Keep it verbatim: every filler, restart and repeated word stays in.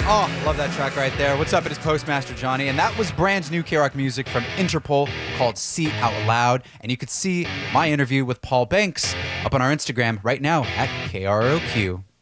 Oh, love that track right there. What's up? It is Postmaster Johnny, and that was brand new K-Rock music from Interpol called See Out Loud. And you could see my interview with Paul Banks up on our Instagram right now at K R O Q.